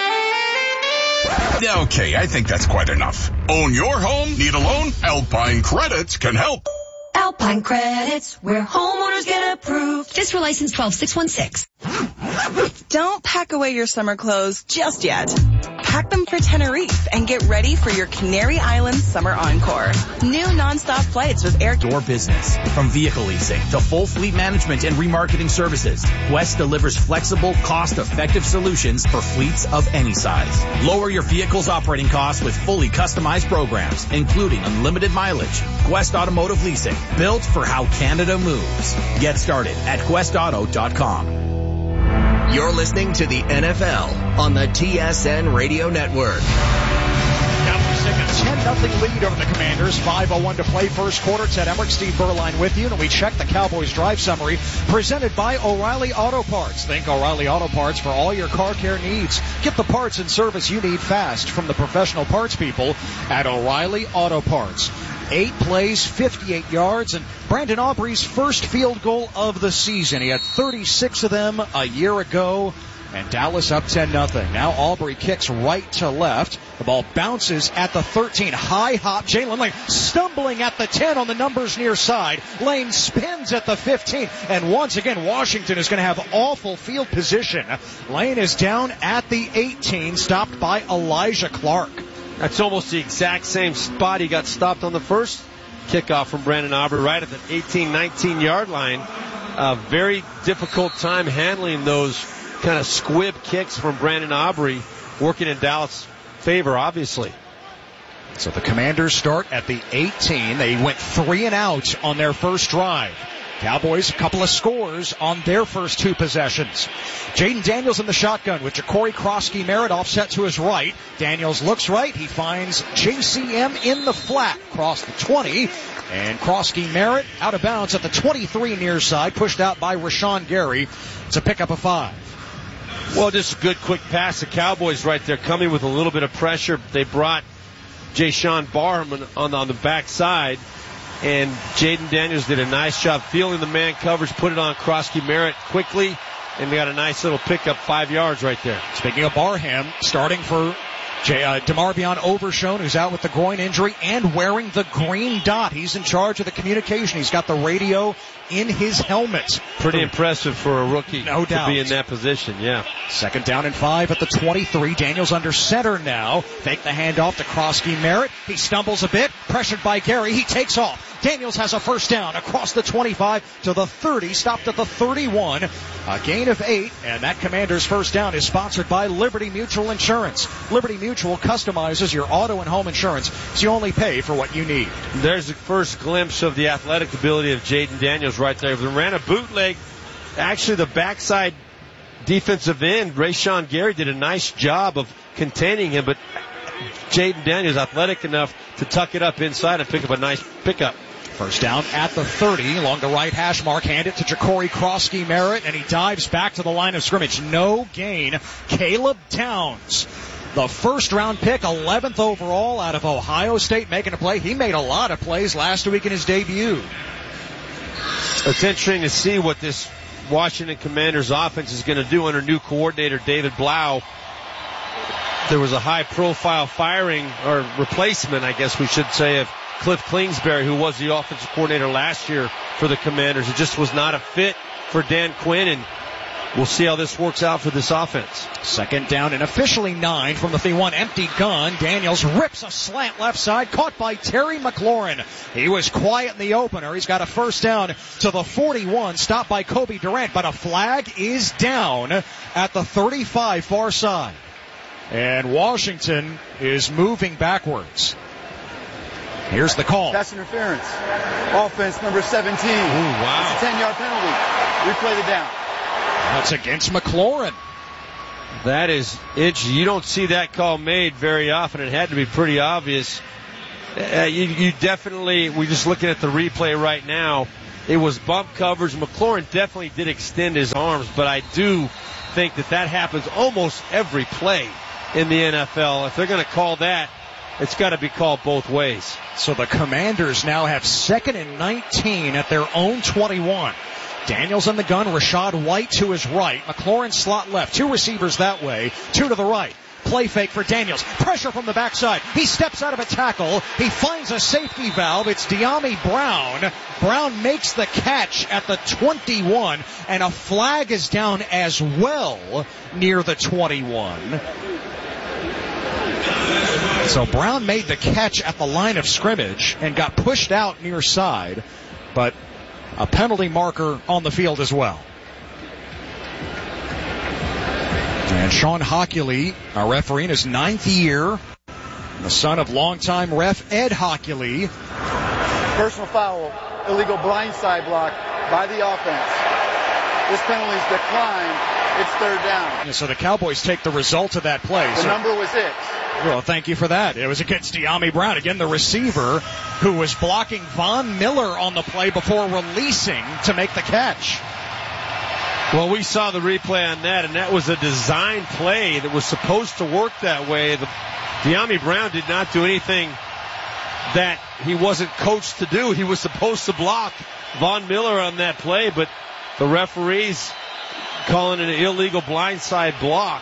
Okay, I think that's quite enough. Own your home? Need a loan? Alpine Credit can help. Alpine Credits, where homeowners get approved. FSRA license 12616. Don't pack away your summer clothes just yet. Pack them for Tenerife and get ready for your Canary Islands summer encore. New nonstop flights with Air. Your business. From vehicle leasing to full fleet management and remarketing services, Quest delivers flexible, cost-effective solutions for fleets of any size. Lower your vehicle's operating costs with fully customized programs, including unlimited mileage. Quest Automotive Leasing, built for how Canada moves. Get started at questauto.com. You're listening to the NFL on the TSN Radio Network. Cowboys take a 10-0 lead over the Commanders. 5:01 to play first quarter. Ted Emmerich, Steve Berline with you. And we check the Cowboys drive summary presented by O'Reilly Auto Parts. Think O'Reilly Auto Parts for all your car care needs. Get the parts and service you need fast from the professional parts people at O'Reilly Auto Parts. 8 plays, 58 yards, and Brandon Aubrey's first field goal of the season. He had 36 of them a year ago, and Dallas up 10-0. Now Aubrey kicks right to left. The ball bounces at the 13. High hop. Jalen Lane stumbling at the 10 on the numbers near side. Lane spins at the 15. And once again, Washington is going to have awful field position. Lane is down at the 18, stopped by Elijah Clark. That's almost the exact same spot he got stopped on the first kickoff from Brandon Aubrey, right at the 18-19 line. A very difficult time handling those kind of squib kicks from Brandon Aubrey, working in Dallas' favor, obviously. So the Commanders start at the 18. They went 3 and out on their first drive. Cowboys, a couple of scores on their first 2 possessions. Jaden Daniels in the shotgun with Ja'Cory Krosky-Merritt offset to his right. Daniels looks right. He finds JCM in the flat across the 20. And Krosky-Merritt out of bounds at the 23 near side, pushed out by Rashawn Gary. It's a pickup of 5. Well, just a good quick pass. The Cowboys right there coming with a little bit of pressure. They brought Jayshon Barham on the backside. And Jaden Daniels did a nice job feeling the man coverage, put it on Krosky-Merritt quickly, and they got a nice little pickup, 5 yards right there. Speaking of Barham, starting for DeMarvion Overshone, who's out with the groin injury and wearing the green dot. He's in charge of the communication. He's got the radio in his helmet. Pretty impressive for a rookie, no doubt, to be in that position, yeah. 2nd down and 5 at the 23. Daniels under center now. Fake the handoff to Krosky-Merritt. He stumbles a bit, pressured by Gary. He takes off. Daniels has a first down across the 25 to the 30, stopped at the 31. A gain of 8, and that Commander's first down is sponsored by Liberty Mutual Insurance. Liberty Mutual customizes your auto and home insurance, so you only pay for what you need. There's the first glimpse of the athletic ability of Jaden Daniels right there. They ran a bootleg. Actually, the backside defensive end, Rashawn Gary, did a nice job of containing him, but Jaden Daniels athletic enough to tuck it up inside and pick up a nice pickup. First down at the 30, along the right hash mark, hand it to Ja'Cory Krosky-Merritt, and he dives back to the line of scrimmage. No gain. Caleb Towns, the first-round pick, 11th overall out of Ohio State, making a play. He made a lot of plays last week in his debut. It's interesting to see what this Washington Commanders offense is going to do under new coordinator David Blau. There was a high-profile firing, or replacement, I guess we should say, of Cliff Kingsbury, who was the offensive coordinator last year for the Commanders. It just was not a fit for Dan Quinn, and we'll see how this works out for this offense. 2nd down and officially 9 from the 3-1. Empty gun. Daniels rips a slant left side, caught by Terry McLaurin. He was quiet in the opener. He's got a first down to the 41, stopped by Kobe Durant, but a flag is down at the 35 far side. And Washington is moving backwards. Here's the call. Pass interference. Offense number 17. Ooh, wow. It's a 10-yard penalty. Replay the down. That's against McLaurin. That is itchy. You don't see that call made very often. It had to be pretty obvious. You definitely, we're just looking at the replay right now. It was bump coverage. McLaurin definitely did extend his arms, but I do think that happens almost every play in the NFL. If they're going to call that, it's got to be called both ways. So the Commanders now have 2nd and 19 at their own 21. Daniels in the gun, Rashad White to his right, McLaurin slot left, 2 receivers that way, 2 to the right. Play fake for Daniels. Pressure from the backside. He steps out of a tackle. He finds a safety valve. It's De'Ami Brown. Brown makes the catch at the 21, and a flag is down as well near the 21. So Brown made the catch at the line of scrimmage and got pushed out near side, but a penalty marker on the field as well. And Sean Hockley, our referee in his 9th year, the son of longtime ref Ed Hockley. Personal foul, illegal blindside block by the offense. This penalty is declined It's third down. And so the Cowboys take the result of that play. The number was 6. Well, thank you for that. It was against De'Ami Brown. Again, the receiver who was blocking Von Miller on the play before releasing to make the catch. Well, we saw the replay on that, and that was a design play that was supposed to work that way. De'Ami Brown did not do anything that he wasn't coached to do. He was supposed to block Von Miller on that play, but the referees calling it an illegal blindside block.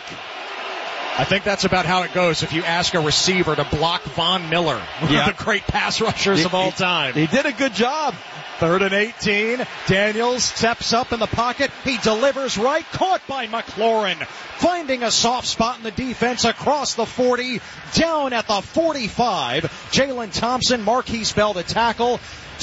I think that's about how it goes if you ask a receiver to block Von Miller, one of the great pass rushers of all time. He did a good job. 3rd and 18. Daniels steps up in the pocket. He delivers right. Caught by McLaurin. Finding a soft spot in the defense across the 40. Down at the 45. Jalen Thompson, Marquise Bell to tackle.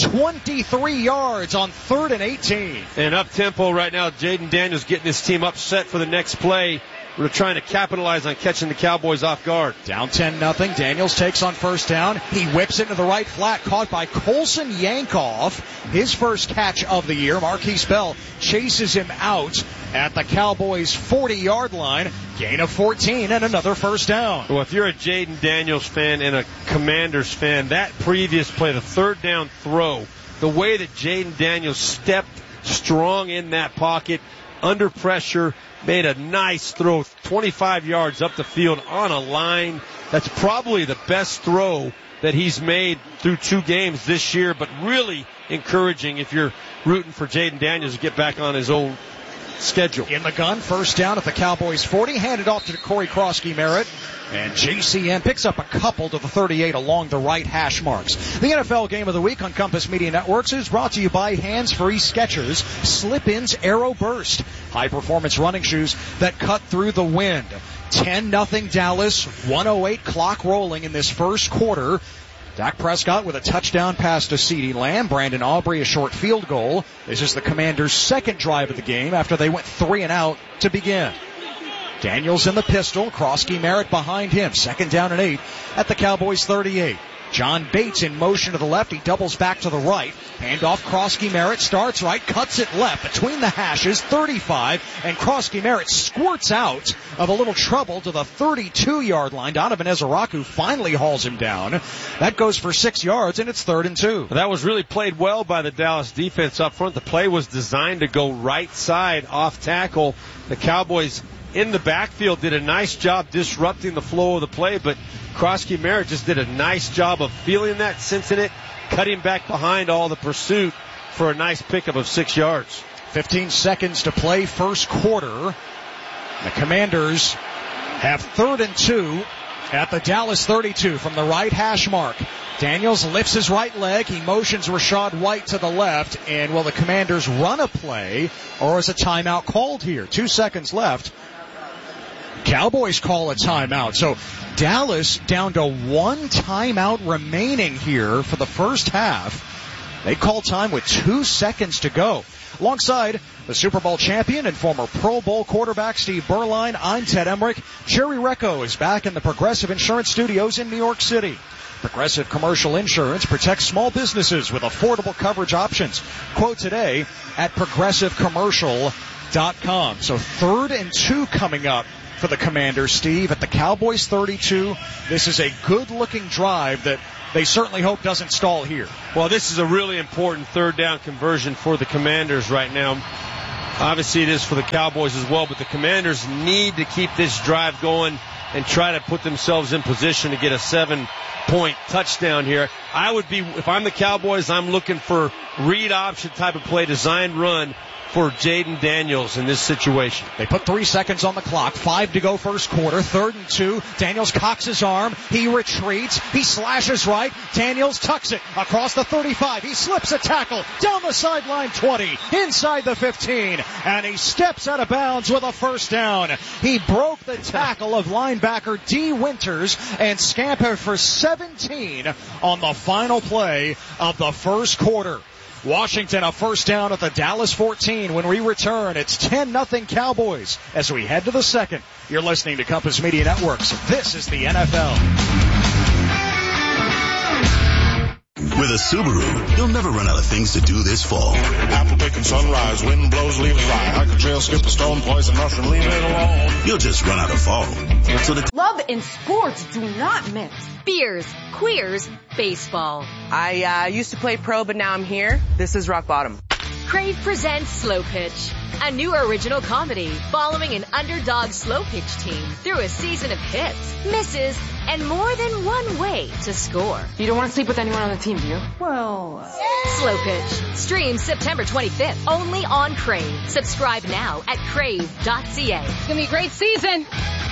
23 yards on 3rd and 18. And up tempo right now, Jaden Daniels getting his team upset for the next play. We're trying to capitalize on catching the Cowboys off guard. Down 10-0. Daniels takes on first down. He whips it into the right flat, caught by Colson Yankoff. His first catch of the year. Marquise Bell chases him out at the Cowboys' 40-yard line. Gain of 14 and another first down. Well, if you're a Jaden Daniels fan and a Commanders fan, that previous play, the 3rd down throw, the way that Jaden Daniels stepped strong in that pocket, under pressure, made a nice throw, 25 yards up the field on a line. That's probably the best throw that he's made through 2 games this year, but really encouraging if you're rooting for Jaden Daniels to get back on his own schedule. In the gun, first down at the Cowboys 40, handed off to Corey Krosky-Merritt. And JCM picks up a couple to the 38 along the right hash marks. The NFL Game of the Week on Compass Media Networks is brought to you by Hands-Free Skechers Slip-Ins Aero Burst. High-performance running shoes that cut through the wind. 10-0 Dallas, 1:08 clock rolling in this first quarter. Dak Prescott with a touchdown pass to CeeDee Lamb. Brandon Aubrey a short field goal. This is the Commanders' second drive of the game after they went 3 and out to begin. Daniels in the pistol. Krosky-Merritt behind him. 2nd down and 8 at the Cowboys 38. John Bates in motion to the left. He doubles back to the right. Hand off Krosky-Merritt. Starts right. Cuts it left between the hashes. 35. And Krosky-Merritt squirts out of a little trouble to the 32-yard line. Donovan Ezeraku finally hauls him down. That goes for 6 yards, and it's 3rd and 2. That was really played well by the Dallas defense up front. The play was designed to go right side off tackle. The Cowboys in the backfield did a nice job disrupting the flow of the play, but Krosky-Merritt just did a nice job of feeling that, sensing it, cutting back behind all the pursuit for a nice pickup of 6 yards. 15 seconds to play, first quarter. The Commanders have 3rd and 2 at the Dallas 32 from the right hash mark. Daniels lifts his right leg. He motions Rachaad White to the left. And will the Commanders run a play, or is a timeout called here? 2 seconds left. Cowboys call a timeout. So Dallas down to 1 timeout remaining here for the first half. They call time with 2 seconds to go. Alongside the Super Bowl champion and former Pro Bowl quarterback Steve Berline, I'm Ted Emmerich. Jerry Recco is back in the Progressive Insurance Studios in New York City. Progressive Commercial Insurance protects small businesses with affordable coverage options. Quote today at progressivecommercial.com. So 3rd and 2 coming up for the Commanders, Steve, at the Cowboys 32. This is a good-looking drive that they certainly hope doesn't stall here. Well, this is a really important 3rd down conversion for the Commanders right now. Obviously, it is for the Cowboys as well, but the Commanders need to keep this drive going and try to put themselves in position to get a 7-point touchdown here. I would be, if I'm the Cowboys, I'm looking for read option type of play, design run for Jaden Daniels in this situation. They put 3 seconds on the clock, 5 to go first quarter, 3rd and 2. Daniels cocks his arm. He retreats. He slashes right. Daniels tucks it across the 35. He slips a tackle down the sideline 20, inside the 15, and he steps out of bounds with a first down. He broke the tackle of linebacker D. Winters and scampered for 17 on the final play of the first quarter. Washington a first down at the Dallas 14. When we return, it's 10-0 Cowboys as we head to the second. You're listening to Compass Media Networks. This is the NFL. With a Subaru, you'll never run out of things to do this fall. Apple picking sunrise, wind blows leaves dry. Hike a trail, skip a stone, poison mushroom, leave it alone. You'll just run out of fall. So Love and sports do not mix. Beers, queers, baseball. I used to play pro, but now I'm here. This is Rock Bottom. Crave presents Slow Pitch, a new original comedy following an underdog slow pitch team through a season of hits, misses, and more than one way to score. You don't want to sleep with anyone on the team, do you? Well... Slow Pitch streams September 25th only on Crave. Subscribe now at crave.ca. It's gonna be a great season.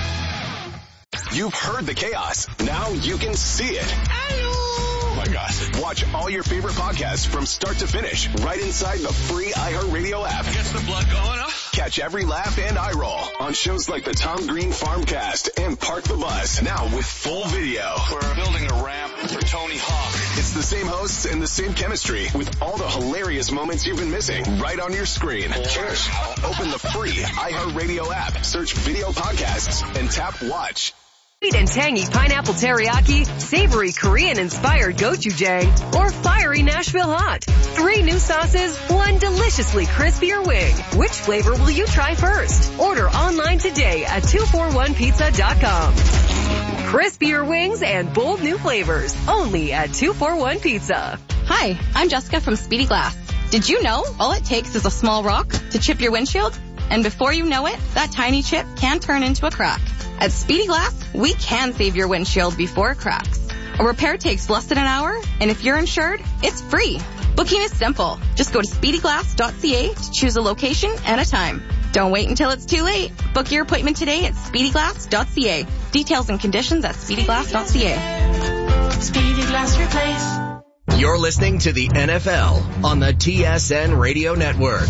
You've heard the chaos. Now you can see it. Oh my gosh. Watch all your favorite podcasts from start to finish right inside the free iHeartRadio app. Gets the blood going, huh? Catch every laugh and eye roll on shows like the Tom Green Farmcast and Park the Bus. Now with full video. We're building a ramp for Tony Hawk. It's the same hosts and the same chemistry with all the hilarious moments you've been missing right on your screen. Just open the free iHeartRadio app, search video podcasts, and tap watch. Sweet and tangy pineapple teriyaki, savory Korean-inspired gochujang, or fiery Nashville hot. 3 new sauces, 1 deliciously crispier wing. Which flavor will you try first? Order online today at 241pizza.com. Crispier wings and bold new flavors, only at 241 Pizza. Hi, I'm Jessica from Speedy Glass. Did you know all it takes is a small rock to chip your windshield? And before you know it, that tiny chip can turn into a crack. At Speedy Glass, we can save your windshield before it cracks. A repair takes less than an hour, and if you're insured, it's free. Booking is simple. Just go to speedyglass.ca to choose a location and a time. Don't wait until it's too late. Book your appointment today at speedyglass.ca. Details and conditions at speedyglass.ca. Speedy Glass Replace. You're listening to the NFL on the TSN Radio Network.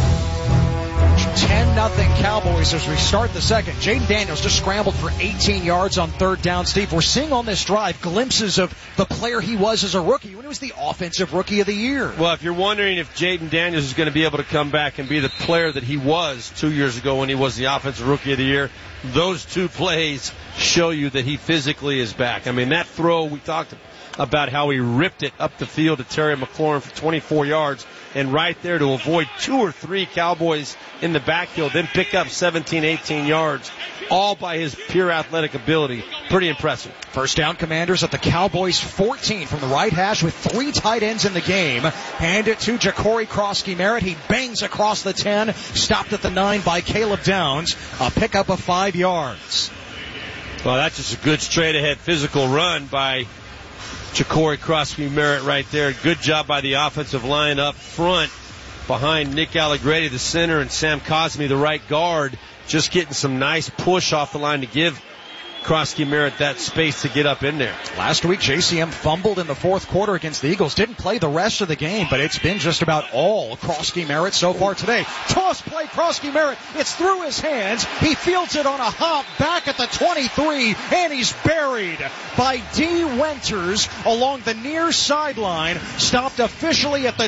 10-0 Cowboys as we start the second. Jaden Daniels just scrambled for 18 yards on third down. Steve, we're seeing on this drive glimpses of the player he was as a rookie when he was the offensive rookie of the year. Well, if you're wondering if Jaden Daniels is going to be able to come back and be the player that he was 2 years ago when he was the offensive rookie of the year, those 2 plays show you that he physically is back. I mean, that throw, we talked about how he ripped it up the field to Terry McLaurin for 24 yards, and right there to avoid 2 or 3 Cowboys in the backfield, then pick up 17, 18 yards, all by his pure athletic ability. Pretty impressive. First down, Commanders at the Cowboys 14 from the right hash with 3 tight ends in the game. Hand it to Ja'Cory Krosky-Merritt. He bangs across the 10, stopped at the 9 by Caleb Downs. A pickup of 5 yards. Well, that's just a good straight-ahead physical run by Ja'Cory Krosky-Merritt right there. Good job by the offensive line up front behind Nick Allegretti, the center, and Sam Cosmi, the right guard, just getting some nice push off the line to give Krosky-Merritt that space to get up in there. Last week, JCM fumbled in the fourth quarter against the Eagles. Didn't play the rest of the game, but it's been just about all Krosky-Merritt so far today. Toss play, Krosky-Merritt. It's through his hands. He fields it on a hop back at the 23, and he's buried by D. Winters along the near sideline. Stopped officially at the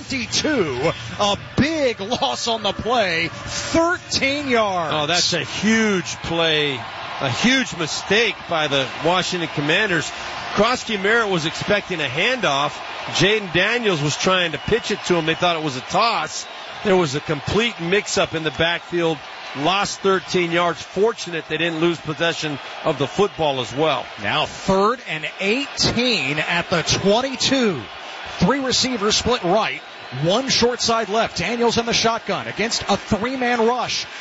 22. A big loss on the play. 13 yards. Oh, that's a huge play. A huge mistake by the Washington Commanders. Krosky-Merritt was expecting a handoff. Jaden Daniels was trying to pitch it to him. They thought it was a toss. There was a complete mix-up in the backfield. Lost 13 yards. Fortunate they didn't lose possession of the football as well. Now 3rd and 18 at the 22. 3 receivers split right. 1 short side left. Daniels in the shotgun against a 3-man rush.